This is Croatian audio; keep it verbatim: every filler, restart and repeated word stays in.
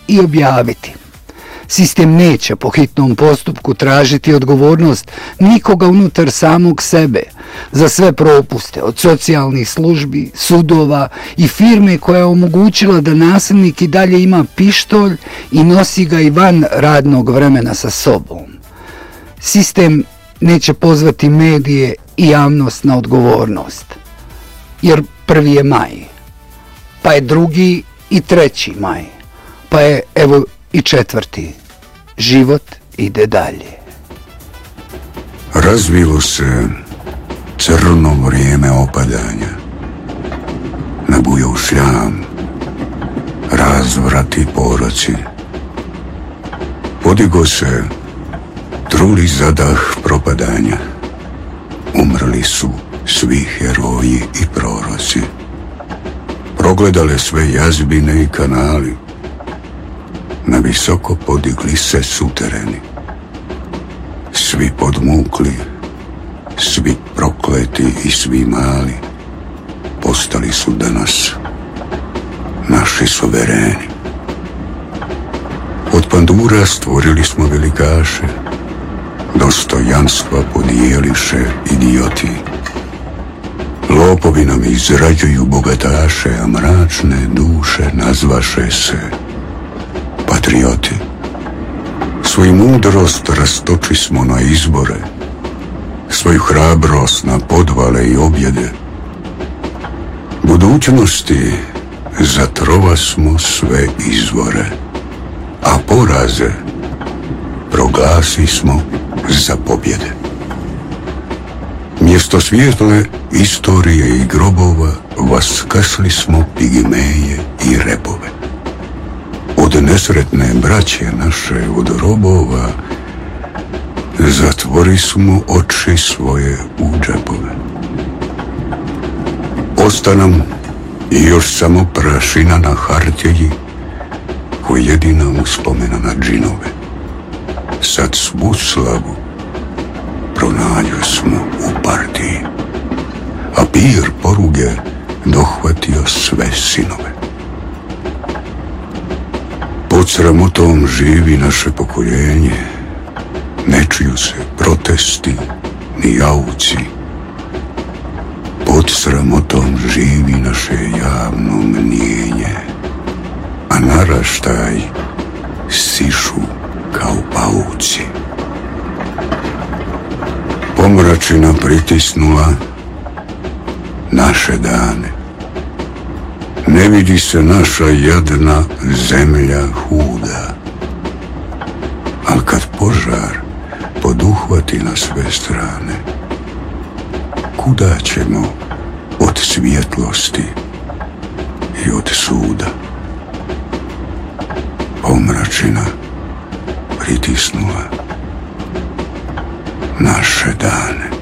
i objaviti. Sistem neće po hitnom postupku tražiti odgovornost nikoga unutar samog sebe za sve propuste od socijalnih službi, sudova i firme koja je omogućila da nasilnik i dalje ima pištolj i nosi ga i van radnog vremena sa sobom. Sistem neće pozvati medije i javnost na odgovornost, jer prvi je maj, pa je drugi i treći maj, pa je evo i četvrti. Život ide dalje. Razvilo se crno vrijeme opadanja. Nabujao šljam, razvrat i poroci. Podigo se truli zadah propadanja. Umrli su svi heroji i proroci. Progledale sve jazbine i kanali. Na visoko podigli se sutereni. Svi podmukli, svi prokleti i svi mali postali su danas naši suvereni. Od pandura stvorili smo velikaše, dostojanstva podijeliše idioti. Lopovi nam izrađuju bogataše, a mračne duše nazvaše se patrioti. Svoju mudrost rastoči smo na izbore, svoju hrabrost na podvale i objede. Budućnosti zatrova smo sve izvore, a poraze proglasi smo za pobjede. Mjesto svijetle istorije i grobova vaskrsli smo pigmeje i repove. Od nesretne braće naše, od robova, zatvori smo oči svoje u džepove. Osta nam i još samo prašina na hartjeji, ko jedina uspomena na džinove. Sad svu slavu pronađo smo u partiji, a pir poruge dohvatio sve sinove. Pod sramotom živi naše pokoljenje, ne čuju se protesti ni jauci. Pod sramotom živi naše javno mnijenje, a naraštaj sišu kao pauci. Pomračina pritisnula naše dane. Ne vidi se naša jadna zemlja huda, al kad požar poduhvati na sve strane, kuda ćemo od svjetlosti i od suda? Pomračina pritisnula naše dane.